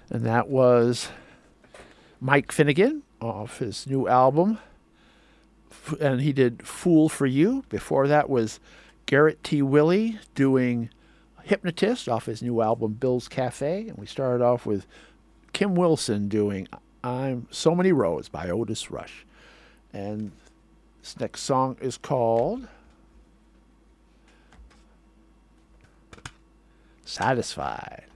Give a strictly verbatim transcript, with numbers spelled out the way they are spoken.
And that was Mike Finnegan off his new album. And he did Fool for You. Before that was Garrett T. Willie doing Hypnotist off his new album Bill's Cafe. And we started off with Kim Wilson doing I'm So Many Roads by Otis Rush. And this next song is called Satisfied.